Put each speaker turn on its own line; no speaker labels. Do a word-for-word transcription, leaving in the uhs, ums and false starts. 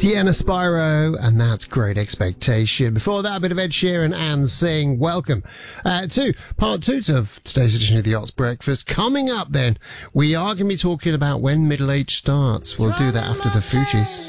Sienna Spyro, and that's Great Expectation. Before that, a bit of Ed Sheeran and Sing. Welcome uh, to part two of today's edition of the Yachts Breakfast. Coming up then, we are going to be talking about when middle age starts. We'll do that after the Fugees.